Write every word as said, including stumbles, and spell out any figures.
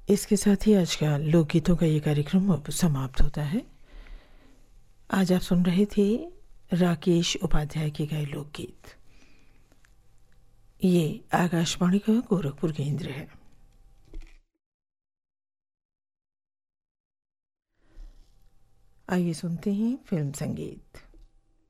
इसके साथ ही आज का लोकगीतों का ये कार्यक्रम अब समाप्त होता है। आज आप सुन रहे थे राकेश उपाध्याय के गाए लोकगीत। ये आकाशवाणी का गोरखपुर केंद्र है। आइए सुनते हैं फिल्म संगीत।